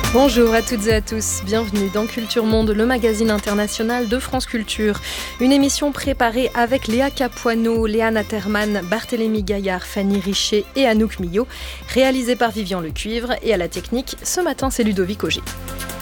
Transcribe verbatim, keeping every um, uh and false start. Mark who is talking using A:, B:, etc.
A: Bonjour à toutes et à tous, bienvenue dans Culture Monde, le magazine international de France Culture. Une émission préparée avec Léa Capuano, Léana Terman, Barthélémy Gaillard, Fanny Richer et Anouk Millot, réalisée par Vivian Lecuivre, et à la technique, ce matin c'est Ludovic Auger.